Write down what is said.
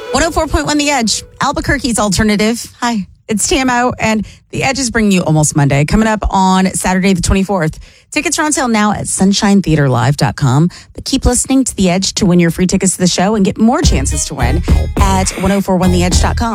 104.1 The Edge, Albuquerque's alternative. Hi, it's TMO, and The Edge is bringing you Almost Monday, coming up on Saturday the 24th. Tickets are on sale now at sunshinetheaterlive.com, but keep listening to The Edge to win your free tickets to the show and get more chances to win at 1041theedge.com.